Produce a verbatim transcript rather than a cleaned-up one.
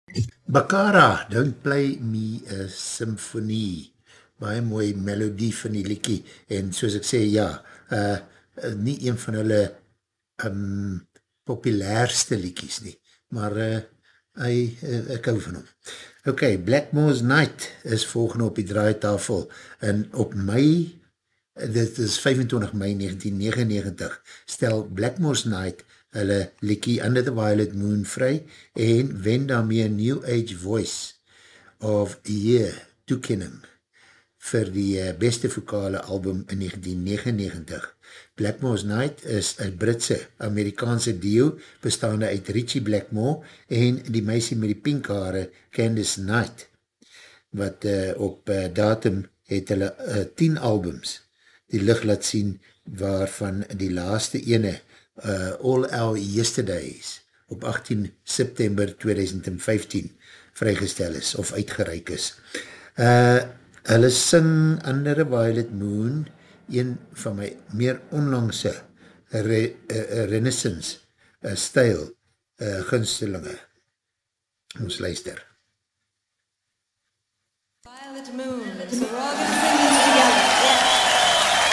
Bakara, Don't Play Me a Symphony, baie mooi melodie van die liekie, en soos ek sê, ja, uh, nie een van hulle um, populairste liekies nie, maar uh, hy, uh, ek hou van hom. Ok, Blackmore's Night is volgende op die draaitafel, en op mei, dit is vyfentwintig mei negentien negenennegentig, stel Blackmore's Night hulle liekie Under the Violet Moon vry en wen daarmee New Age Voice of the Year toekenning vir die uh, beste vokale album in negentien negenennegentig. Blackmore's Night is een Britse Amerikaanse duo bestaande uit Richie Blackmore en die meisie met die pink hare Candice Knight, wat uh, op uh, datum het hulle uh, tien albums die licht laat sien waarvan die laaste ene Uh, All Our Yesterdays op achttien September tweeduisend vyftien vrygestel is of uitgereik is. Uh, hulle sing Under a Violet Moon, een van my meer onlangse re, uh, Renaissance uh, stijl uh, gunstelinge. Ons luister. Violet Moon, it's a